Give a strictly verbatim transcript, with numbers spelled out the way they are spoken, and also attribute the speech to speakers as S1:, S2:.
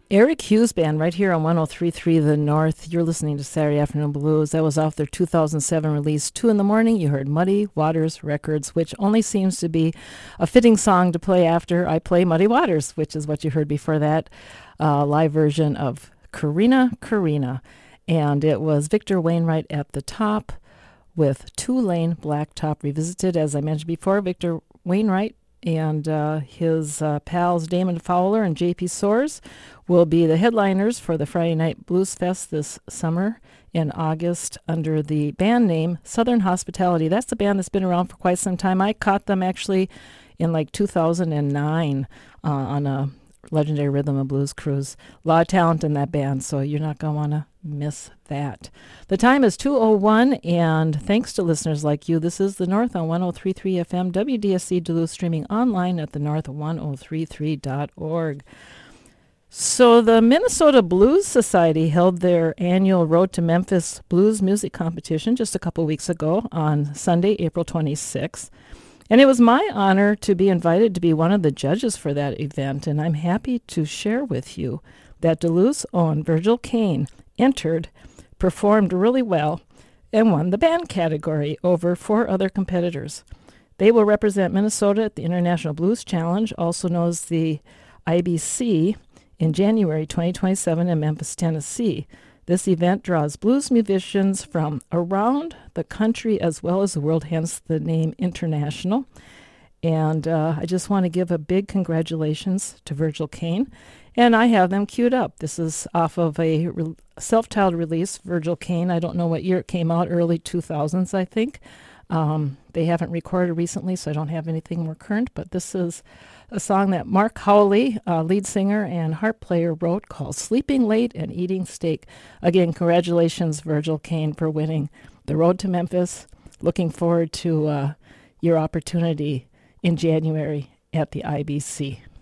S1: Eric Hughes Band right here on one oh three point three The North. You're listening to Saturday Afternoon Blues. That was off their two thousand seven release, two in the Morning. You heard Muddy Waters Records, which only seems to be a fitting song to play after I play Muddy Waters, which is what you heard before that, uh, live version of Karina Karina. And it was Victor Wainwright at the top with Two-Lane Blacktop Revisited. As I mentioned before, Victor Wainwright and uh, his uh, pals Damon Fowler and J P Soares will be the headliners for the Friday Night Blues Fest this summer in August under the band name Southern Hospitality. That's a band that's been around for quite some time. I caught them actually in like two thousand nine uh, on a legendary rhythm and blues cruise. A lot of talent in that band, so you're not going to want to miss that. The time is two oh one, and thanks to listeners like you, this is The North on one oh three point three F M, W D S C Duluth, streaming online at the north one oh three three dot org. So the Minnesota Blues Society held their annual Road to Memphis Blues Music Competition just a couple weeks ago on Sunday, April twenty-sixth. And it was my honor to be invited to be one of the judges for that event, and I'm happy to share with you that Duluth's own Virgil Kane entered, performed really well, and won the band category over four other competitors. They will represent Minnesota at the International Blues Challenge, also known as the I B C, in January twenty twenty-seven in Memphis, Tennessee. This event draws blues musicians from around the country as well as the world, hence the name International. And uh, I just want to give a big congratulations to Virgil Kane. And I have them queued up. This is off of a re- self-titled release, Virgil Kane. I don't know what year it came out, early two thousands, I think. Um, they haven't recorded recently, so I don't have anything more current. But this is a song that Mark Howley, uh, lead singer and harp player, wrote called Sleeping Late and Eating Steak. Again, congratulations, Virgil Kane, for winning the Road to Memphis. Looking forward to uh, your opportunity in January at the I B C.